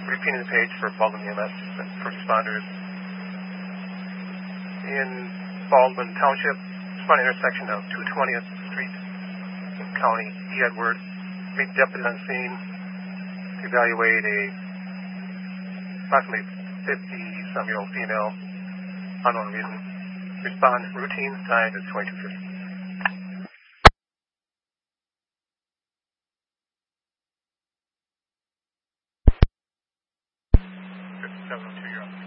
repeating the page for Baldwin EMS and first responders. In Baldwin Township, front intersection of 220th Street in County E. Edward, meet deputy on scene to evaluate a approximately 50-some-year-old female, unknown reason. Respond routine, time is 22:50. 702, you're up.